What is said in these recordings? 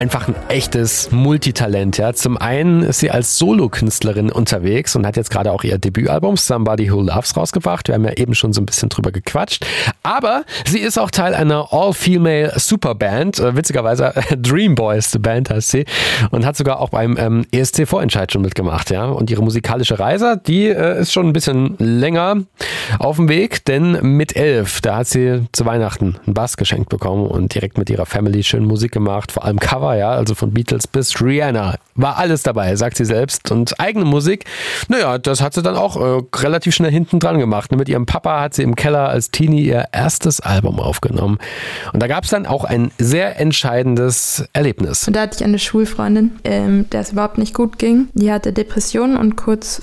Einfach ein echtes Multitalent, ja. Zum einen ist sie als Solokünstlerin unterwegs und hat jetzt gerade auch ihr Debütalbum Somebody Who Loves rausgebracht. Wir haben ja eben schon so ein bisschen drüber gequatscht. Aber sie ist auch Teil einer All-Female Superband, witzigerweise Dream Boys, die Band heißt sie, und hat sogar auch beim ESC-Vorentscheid schon mitgemacht, ja. Und ihre musikalische Reise, die ist schon ein bisschen länger auf dem Weg, denn mit 11, da hat sie zu Weihnachten einen Bass geschenkt bekommen und direkt mit ihrer Family schön Musik gemacht, vor allem Cover, ja, also von Beatles bis Rihanna. War alles dabei, sagt sie selbst. Und eigene Musik, naja, das hat sie dann auch relativ schnell hinten dran gemacht. Mit ihrem Papa hat sie im Keller als Teenie ihr erstes Album aufgenommen. Und da gab es dann auch ein sehr entscheidendes Erlebnis. Und da hatte ich eine Schulfreundin, der es überhaupt nicht gut ging. Die hatte Depressionen und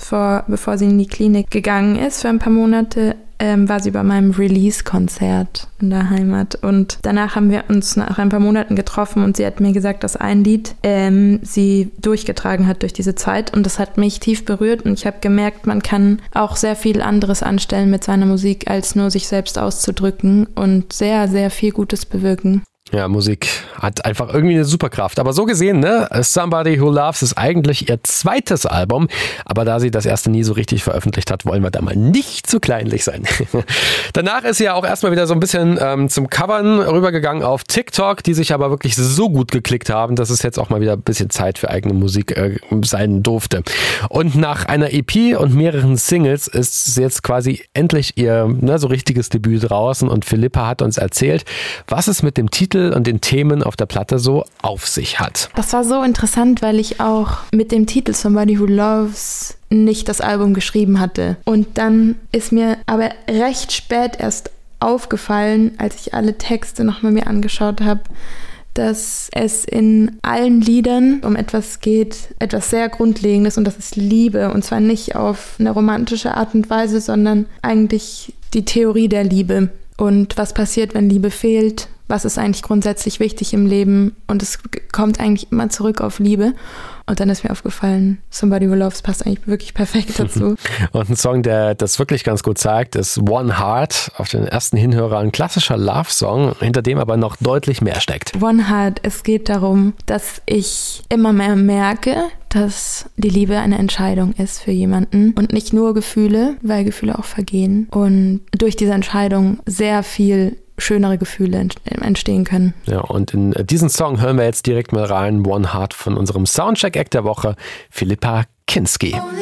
bevor sie in die Klinik gegangen ist für ein paar Monate, war sie bei meinem Release-Konzert in der Heimat. Und danach haben wir uns nach ein paar Monaten getroffen und sie hat mir gesagt, dass ein Lied sie durchgetragen hat durch diese Zeit. Und das hat mich tief berührt und ich habe gemerkt, man kann auch sehr viel anderes anstellen mit seiner Musik, als nur sich selbst auszudrücken und sehr, sehr viel Gutes bewirken. Ja, Musik hat einfach irgendwie eine Superkraft. Aber so gesehen, ne, Somebody Who Loves ist eigentlich ihr zweites Album. Aber da sie das erste nie so richtig veröffentlicht hat, wollen wir da mal nicht zu kleinlich sein. Danach ist sie ja auch erstmal wieder so ein bisschen zum Covern rübergegangen auf TikTok, die sich aber wirklich so gut geklickt haben, dass es jetzt auch mal wieder ein bisschen Zeit für eigene Musik sein durfte. Und nach einer EP und mehreren Singles ist jetzt quasi endlich ihr so richtiges Debüt draußen. Und Philippa hat uns erzählt, was es mit dem Titel und den Themen auf der Platte so auf sich hat. Das war so interessant, weil ich auch mit dem Titel Somebody Who Loves nicht das Album geschrieben hatte. Und dann ist mir aber recht spät erst aufgefallen, als ich alle Texte nochmal mir angeschaut habe, dass es in allen Liedern um etwas geht, etwas sehr Grundlegendes, und das ist Liebe. Und zwar nicht auf eine romantische Art und Weise, sondern eigentlich die Theorie der Liebe. Und was passiert, wenn Liebe fehlt? Was ist eigentlich grundsätzlich wichtig im Leben? Und es kommt eigentlich immer zurück auf Liebe. Und dann ist mir aufgefallen, Somebody Who Loves passt eigentlich wirklich perfekt dazu. Und ein Song, der das wirklich ganz gut zeigt, ist One Heart. Auf den ersten Hinhörer ein klassischer Love-Song, hinter dem aber noch deutlich mehr steckt. One Heart, es geht darum, dass ich immer mehr merke, dass die Liebe eine Entscheidung ist für jemanden und nicht nur Gefühle, weil Gefühle auch vergehen. Und durch diese Entscheidung sehr viel schönere Gefühle entstehen können. Ja, und in diesen Song hören wir jetzt direkt mal rein. One Heart von unserem Soundcheck-Act der Woche, Philippa Kinski.